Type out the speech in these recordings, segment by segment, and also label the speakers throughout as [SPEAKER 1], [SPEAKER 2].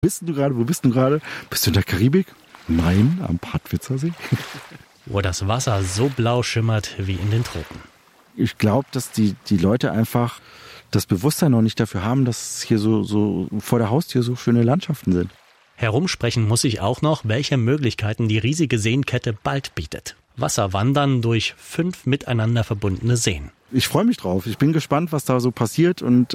[SPEAKER 1] Wo bist du gerade? Bist du in der Karibik? Nein, am Partwitzer See.
[SPEAKER 2] Wo das Wasser so blau schimmert wie in den Tropen.
[SPEAKER 1] Ich glaube, dass die Leute einfach das Bewusstsein noch nicht dafür haben, dass hier so vor der Haustür so schöne Landschaften sind.
[SPEAKER 2] Herumsprechen muss ich auch noch, welche Möglichkeiten die riesige Seenkette bald bietet. Wasserwandern durch 5 miteinander verbundene Seen.
[SPEAKER 1] Ich freue mich drauf. Ich bin gespannt, was da so passiert und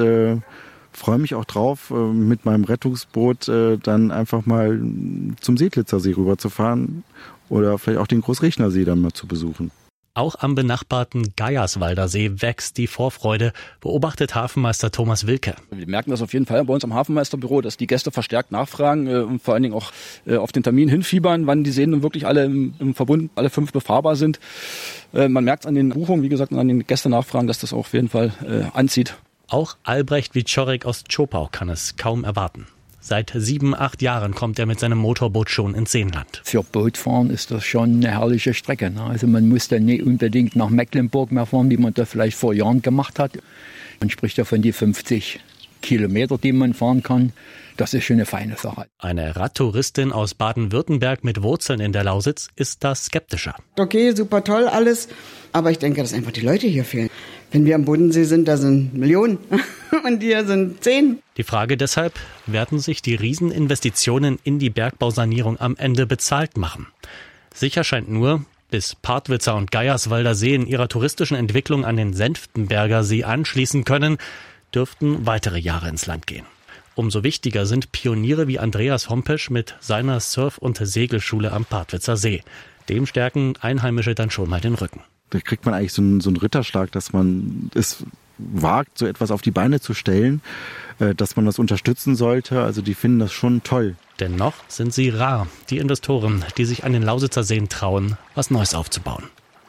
[SPEAKER 1] freue mich auch drauf, mit meinem Rettungsboot dann einfach mal zum Seedlitzer See rüberzufahren oder vielleicht auch den Großrechner See dann mal zu besuchen.
[SPEAKER 2] Auch am benachbarten Geierswalder See wächst die Vorfreude, beobachtet Hafenmeister Thomas Wilke.
[SPEAKER 3] Wir merken das auf jeden Fall bei uns am Hafenmeisterbüro, dass die Gäste verstärkt nachfragen und vor allen Dingen auch auf den Termin hinfiebern, wann die Seen nun wirklich alle im Verbund, alle 5 befahrbar sind. Man merkt es an den Buchungen, wie gesagt, und an den Gästenachfragen, dass das auch auf jeden Fall anzieht.
[SPEAKER 2] Auch Albrecht Wieczorek aus Zschopau kann es kaum erwarten. Seit 7-8 Jahren kommt er mit seinem Motorboot schon ins Seenland.
[SPEAKER 4] Für Bootfahren ist das schon eine herrliche Strecke. Also man muss dann nicht unbedingt nach Mecklenburg mehr fahren, wie man das vielleicht vor Jahren gemacht hat. Man spricht ja von die 50 Kilometer, die man fahren kann. Das ist schon eine feine Sache.
[SPEAKER 2] Eine Radtouristin aus Baden-Württemberg mit Wurzeln in der Lausitz ist da skeptischer.
[SPEAKER 5] Okay, super toll alles, aber ich denke, dass einfach die Leute hier fehlen. Wenn wir am Bodensee sind, da sind Millionen und hier sind 10.
[SPEAKER 2] Die Frage deshalb, werden sich die Rieseninvestitionen in die Bergbausanierung am Ende bezahlt machen? Sicher scheint nur, bis Partwitzer und Geierswalder See in ihrer touristischen Entwicklung an den Senftenberger See anschließen können, dürften weitere Jahre ins Land gehen. Umso wichtiger sind Pioniere wie Andreas Hompesch mit seiner Surf- und Segelschule am Partwitzer See. Dem stärken Einheimische dann schon mal den Rücken.
[SPEAKER 1] Da kriegt man eigentlich so einen Ritterschlag, dass man es wagt, so etwas auf die Beine zu stellen, dass man das unterstützen sollte. Also die finden das schon toll.
[SPEAKER 2] Dennoch sind sie rar, die Investoren, die sich an den Lausitzer Seen trauen, was Neues aufzubauen.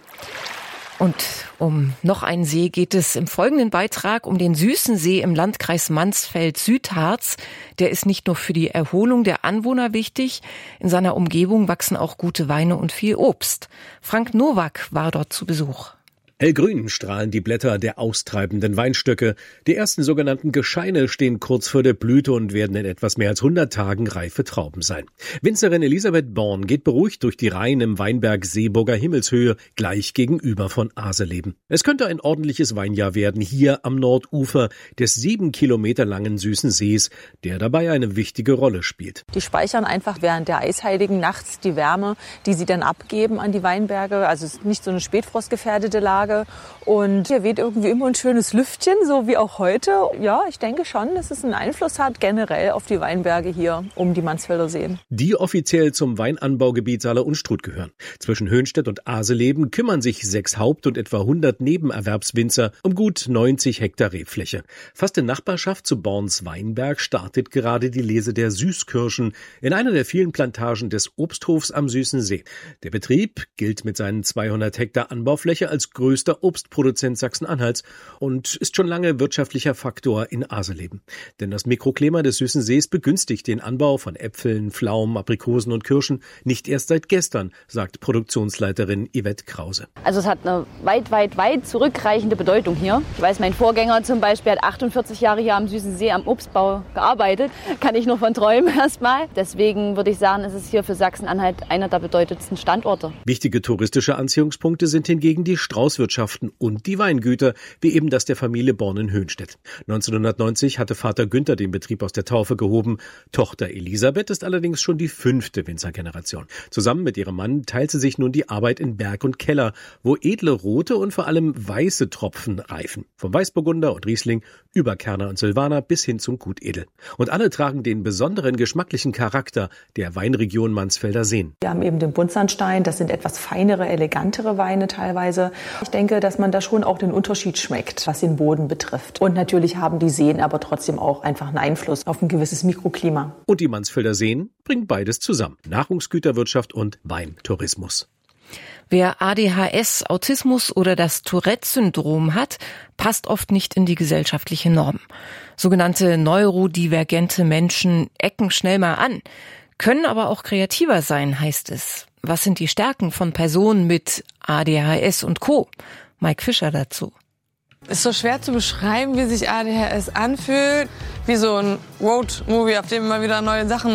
[SPEAKER 6] Und um noch einen See geht es im folgenden Beitrag um den Süßen See im Landkreis Mansfeld-Südharz. Der ist nicht nur für die Erholung der Anwohner wichtig, in seiner Umgebung wachsen auch gute Weine und viel Obst. Frank Nowak war dort zu Besuch.
[SPEAKER 7] Hellgrün strahlen die Blätter der austreibenden Weinstöcke. Die ersten sogenannten Gescheine stehen kurz vor der Blüte und werden in etwas mehr als 100 Tagen reife Trauben sein. Winzerin Elisabeth Born geht beruhigt durch die Reihen im Weinberg Seeburger Himmelshöhe, gleich gegenüber von Aseleben. Es könnte ein ordentliches Weinjahr werden, hier am Nordufer des 7 Kilometer langen Süßen Sees, der dabei eine wichtige Rolle spielt.
[SPEAKER 8] Die speichern einfach während der Eisheiligen nachts die Wärme, die sie dann abgeben an die Weinberge. Also es ist nicht so eine spätfrostgefährdete Lage. Und hier weht irgendwie immer ein schönes Lüftchen, so wie auch heute. Ja, ich denke schon, dass es einen Einfluss hat generell auf die Weinberge hier um die Mansfelder Seen.
[SPEAKER 7] Die offiziell zum Weinanbaugebiet Saale-Unstrut gehören. Zwischen Höhnstedt und Aseleben kümmern sich 6 Haupt- und etwa 100 Nebenerwerbswinzer um gut 90 Hektar Rebfläche. Fast in Nachbarschaft zu Borns Weinberg startet gerade die Lese der Süßkirschen in einer der vielen Plantagen des Obsthofs am Süßen See. Der Betrieb gilt mit seinen 200 Hektar Anbaufläche als größter Obstproduzent Sachsen-Anhalts und ist schon lange wirtschaftlicher Faktor in Aseleben. Denn das Mikroklima des Süßen Sees begünstigt den Anbau von Äpfeln, Pflaumen, Aprikosen und Kirschen nicht erst seit gestern, sagt Produktionsleiterin Yvette Krause.
[SPEAKER 9] Also es hat eine weit zurückreichende Bedeutung hier. Ich weiß, mein Vorgänger zum Beispiel hat 48 Jahre hier am Süßen See am Obstbau gearbeitet. Kann ich nur von träumen erstmal. Deswegen würde ich sagen, ist es hier für Sachsen-Anhalt einer der bedeutendsten Standorte.
[SPEAKER 7] Wichtige touristische Anziehungspunkte sind hingegen die Straußwirtschaften und die Weingüter, wie eben das der Familie Born in Höhnstedt. 1990 hatte Vater Günther den Betrieb aus der Taufe gehoben. Tochter Elisabeth ist allerdings schon die 5. Winzergeneration. Zusammen mit ihrem Mann teilt sie sich nun die Arbeit in Berg und Keller, wo edle rote und vor allem weiße Tropfen reifen. Vom Weißburgunder und Riesling über Kerner und Silvaner bis hin zum Gutedel. Und alle tragen den besonderen geschmacklichen Charakter der Weinregion Mansfelder Seen.
[SPEAKER 8] Wir haben eben den Buntsandstein, das sind etwas feinere, elegantere Weine teilweise. Ich denke, dass man da schon auch den Unterschied schmeckt, was den Boden betrifft. Und natürlich haben die Seen aber trotzdem auch einfach einen Einfluss auf ein gewisses Mikroklima.
[SPEAKER 7] Und die Mansfelder Seen bringen beides zusammen. Nahrungsgüterwirtschaft und Weintourismus.
[SPEAKER 6] Wer ADHS, Autismus oder das Tourette-Syndrom hat, passt oft nicht in die gesellschaftliche Norm. Sogenannte neurodivergente Menschen ecken schnell mal an, können aber auch kreativer sein, heißt es. Was sind die Stärken von Personen mit ADHS und Co.? Mike Fischer dazu.
[SPEAKER 10] Ist so schwer zu beschreiben, wie sich ADHS anfühlt. Wie so ein Road-Movie, auf dem immer wieder neue Sachen